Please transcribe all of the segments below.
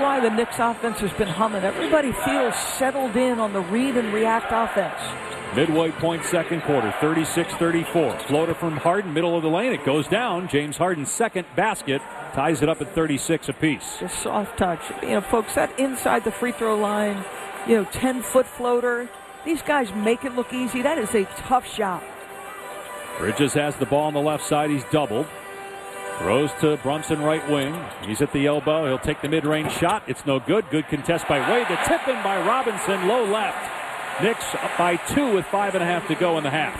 why the Knicks offense has been humming. Everybody feels settled in on the read and react offense. Midway point second quarter, 36-34. Floater from Harden, middle of the lane. It goes down. James Harden's second basket ties it up at 36 apiece. Just soft touch. Folks, that inside the free throw line, 10-foot floater. These guys make it look easy. That is a tough shot. Bridges has the ball on the left side. He's doubled. Throws to Brunson, right wing. He's at the elbow. He'll take the mid-range shot. It's no good. Good contest by Wade. The tip in by Robinson, low left. Knicks up by 2 with 5.5 to go in the half.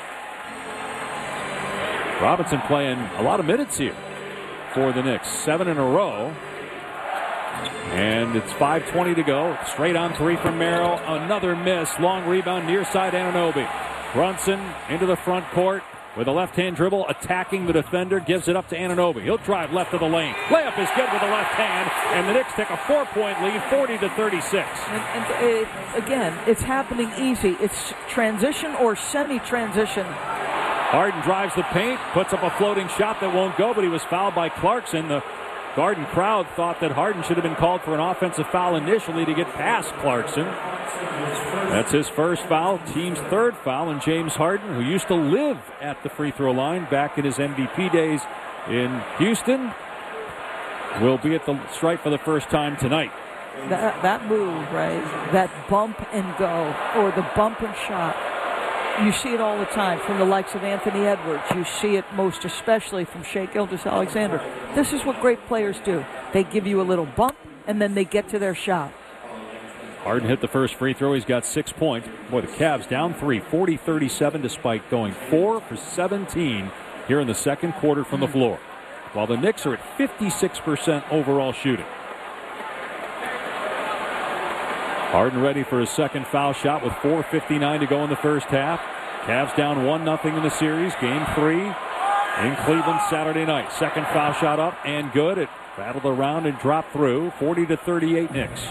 Robinson playing a lot of minutes here for the Knicks. 7 in a row. And it's 5:20 to go. Straight on three from Merrill. Another miss. Long rebound near side Anunoby. Brunson into the front court with a left-hand dribble, attacking the defender, gives it up to Anunoby. He'll drive left of the lane. Layup is good with the left hand, and the Knicks take a 4-point lead, 40-36. And again, it's happening easy. It's transition or semi-transition. Harden drives the paint, puts up a floating shot that won't go, but he was fouled by Clarkson. The Garden crowd thought that Harden should have been called for an offensive foul initially to get past Clarkson. That's his first foul, team's third foul, and James Harden, who used to live at the free throw line back in his MVP days in Houston, will be at the stripe for the first time tonight. That move, right? That bump and go, or the bump and shot. You see it all the time from the likes of Anthony Edwards. You see it most especially from Shai Gilgeous-Alexander. This is what great players do. They give you a little bump, and then they get to their shot. Harden hit the first free throw. He's got 6 points. Boy, the Cavs down 3, 40-37, despite going 4 for 17 here in the second quarter from the floor. While the Knicks are at 56% overall shooting. Harden ready for his second foul shot with 4:59 to go in the first half. Cavs down 1-0 in the series. Game 3 in Cleveland Saturday night. Second foul shot up and good. It rattled around and dropped through. 40-38 Knicks.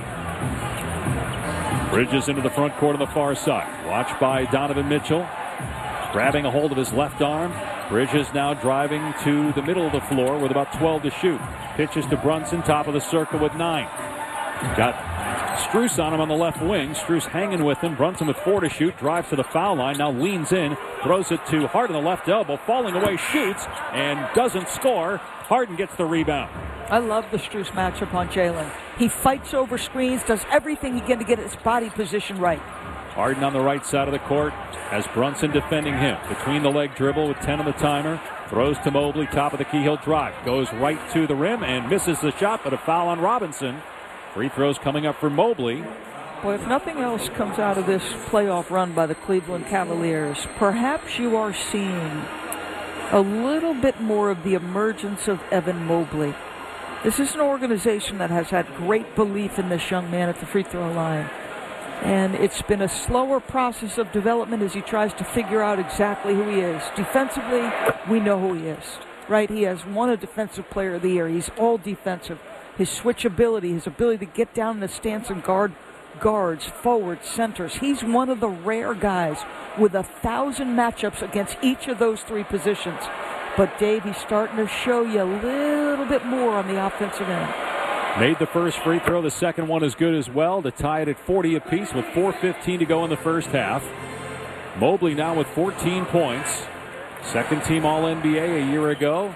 Bridges into the front court on the far side. Watched by Donovan Mitchell. Grabbing a hold of his left arm. Bridges now driving to the middle of the floor with about 12 to shoot. Pitches to Brunson, top of the circle with 9. Got Strus on him on the left wing. Strus hanging with him. Brunson with 4 to shoot. Drives to the foul line. Now leans in. Throws it to Harden on the left elbow. Falling away, shoots, and doesn't score. Harden gets the rebound. I love the Strus matchup on Jalen. He fights over screens, does everything he can to get his body position right. Harden on the right side of the court has Brunson defending him. Between the leg dribble with 10 on the timer. Throws to Mobley, top of the key. He'll drive. Goes right to the rim and misses the shot, but a foul on Robinson. Free throws coming up for Mobley. Boy, if nothing else comes out of this playoff run by the Cleveland Cavaliers, perhaps you are seeing a little bit more of the emergence of Evan Mobley. This is an organization that has had great belief in this young man at the free throw line. And it's been a slower process of development as he tries to figure out exactly who he is. Defensively, we know who he is, right? He has won a Defensive Player of the Year. He's all defensive. His switchability, his ability to get down in the stance and guard guards, forwards, centers. He's one of the rare guys with 1,000 matchups against each of those 3 positions. But, Dave, he's starting to show you a little bit more on the offensive end. Made the first free throw. The second one is good as well to tie it at 40 apiece with 4:15 to go in the first half. Mobley now with 14 points. Second team All-NBA a year ago.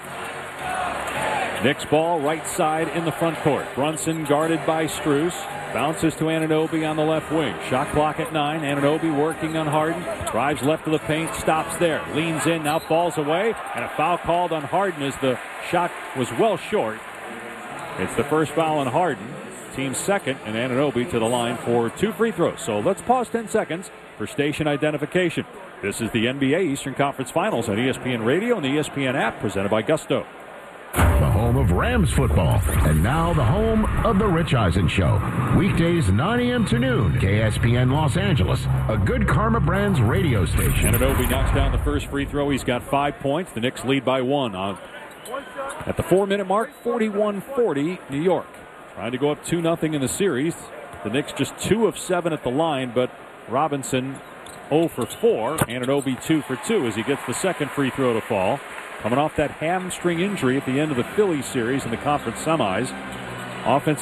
Knicks ball right side in the front court. Brunson guarded by Strus. Bounces to Anunoby on the left wing. Shot clock at 9. Anunoby working on Harden. Drives left of the paint. Stops there. Leans in. Now falls away. And a foul called on Harden as the shot was well short. It's the first foul on Harden. Team second. And Anunoby to the line for 2 free throws. So let's pause 10 seconds for station identification. This is the NBA Eastern Conference Finals on ESPN Radio and the ESPN app presented by Gusto. The home of Rams football. And now the home of The Rich Eisen Show. Weekdays 9 a.m. to noon. KSPN Los Angeles. A Good Karma Brands radio station. Anunoby knocks down the first free throw. He's got 5 points. The Knicks lead by 1. At the 4-minute mark, 41-40 New York. Trying to go up 2-0 in the series. The Knicks just 2 of 7 at the line, but Robinson 0 for 4. Anunoby 2 for 2 as he gets the second free throw to fall. Coming off that hamstring injury at the end of the Phillies series in the conference semis. Offensive